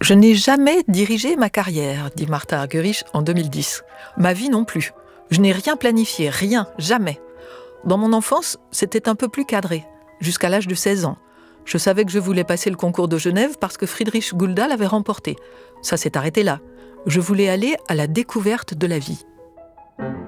Je n'ai jamais dirigé ma carrière, dit Martha Argerich en 2010. Ma vie non plus. Je n'ai rien planifié, rien, jamais. Dans mon enfance, c'était un peu plus cadré, jusqu'à l'âge de 16 ans. Je savais que je voulais passer le concours de Genève parce que Friedrich Gulda l'avait remporté. Ça s'est arrêté là. Je voulais aller à la découverte de la vie.